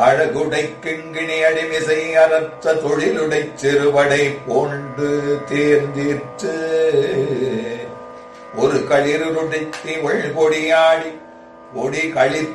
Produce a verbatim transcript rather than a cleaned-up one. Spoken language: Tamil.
அழகுடை கிண்கிணி அடிமிசை அறற்ற தொழிலுடை சிறுவடை போன்று தேர்ந்தீர்த்து ஒரு களிருடைத்தி ஒள் பொடியாடி பொடி களி